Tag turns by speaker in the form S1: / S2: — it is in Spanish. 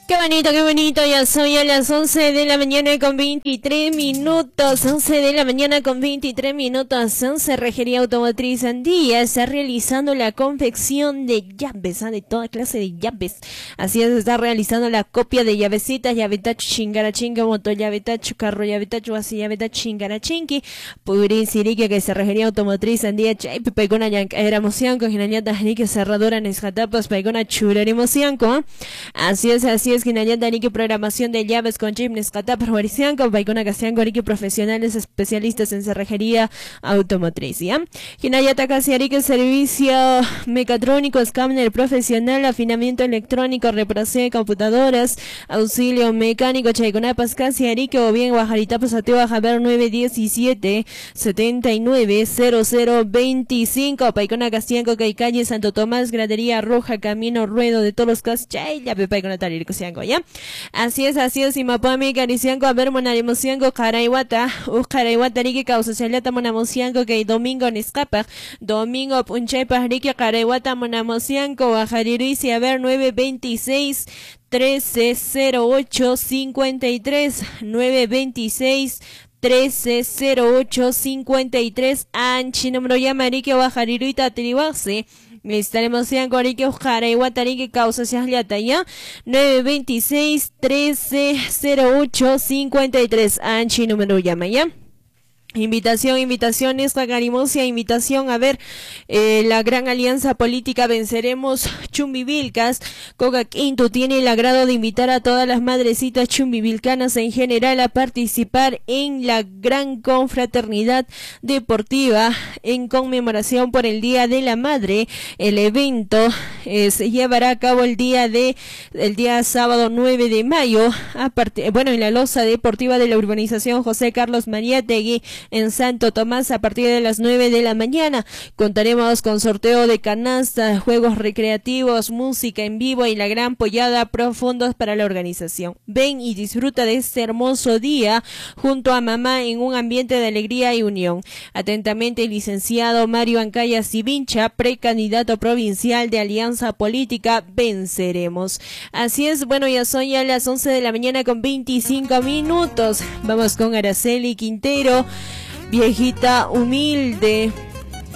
S1: Qué bonito, ya soy a las 11 de la mañana con 23 minutos, 11 de la mañana con 23 minutos, 11 Regería Automotriz Andía está realizando la confección de llaves, de toda clase de llaves, así es, está realizando la copia de llavecitas, llavetacho chingarachinga, moto llavetacho, carro llavetacho, así llavetacho chingarachinqui, purin sirique que se Regería Automotriz Andía, chay, pegona era moción con ginañata, que cerradora nescatapas, pegona churari moción, así es, Ginayanta Niki programación de llaves con chip Nescata Parvarician con Baikona Casianco Niki profesionales especialistas en cerrajería automotriz, ¿ya? Ginayata Casiarique servicio mecatrónico, escáner profesional, afinamiento electrónico, reparación de computadoras, auxilio mecánico, Chayconapas Casiarique o bien Guajarita Pasateo Javier 917 790025 Paicona Casianco Calle Santo Tomás, Gradería Roja, Camino Ruedo de todos los casos, Chay, ya Paicona Tarir ¿ya? Así es, y Mapami, Caricianco, a ver, Monaremocianco, Caraiwata, Caraiwata, Rique, Causa Celata, Monamocianco, que domingo Nescapa, domingo Punchepa, Rique, Caraiwata, Monamocianco, Bajaririci, a ver, 926 1308 53 926 130853 Anchi número llamarike Bajariruita Tribase. Estaremos en Corique Ojara y Guatarique Causa Siaslata ya 926 130853 Anchi número llama ya. Invitación, esta garimosia invitación a ver la gran alianza política Venceremos Chumbivilcas. Coca Quinto tiene el agrado de invitar a todas las madrecitas chumbivilcanas en general a participar en la gran confraternidad deportiva en conmemoración por el Día de la Madre. El evento se llevará a cabo el día sábado 9 de mayo en la loza deportiva de la urbanización José Carlos Mariátegui en Santo Tomás a partir de las 9 de la mañana. Contaremos con sorteo de canasta, juegos recreativos, música en vivo y la gran pollada profundos para la organización. Ven y disfruta de este hermoso día junto a mamá en un ambiente de alegría y unión. Atentamente el licenciado Mario Ancaya Sivincha, precandidato provincial de Alianza Política Venceremos. Así es, ya son ya las 11 de la mañana con 25 minutos. Vamos con Araceli Quintero. Viejita humilde,